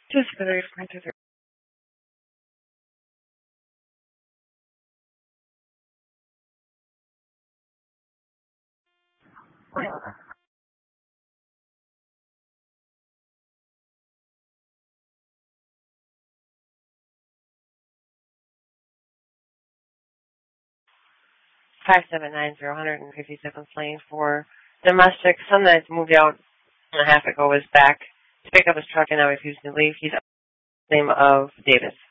Just very frantic. 5790, 157th lane for domestic. Son that moved out a half ago is back to pick up his truck and now refusing to leave. He's name of Davis.